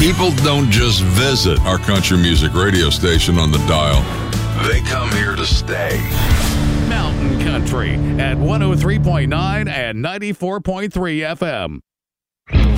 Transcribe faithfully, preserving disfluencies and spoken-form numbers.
People don't just visit our country music radio station on the dial. They come here to stay. Mountain Country at one oh three point nine and ninety-four point three F M.